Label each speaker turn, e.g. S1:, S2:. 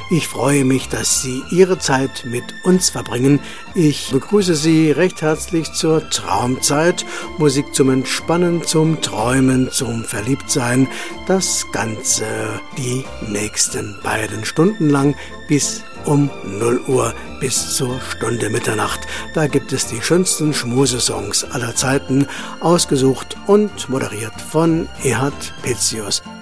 S1: Ich freue mich, dass Sie Ihre Zeit mit uns verbringen. Ich begrüße Sie recht herzlich zur Traumzeit. Musik zum Entspannen, zum Träumen, zum Verliebtsein. Das Ganze die nächsten beiden Stunden lang bis um 0 Uhr bis zur Stunde Mitternacht. Da gibt es die schönsten Schmusesongs aller Zeiten, ausgesucht und moderiert von Erhard Pitzius.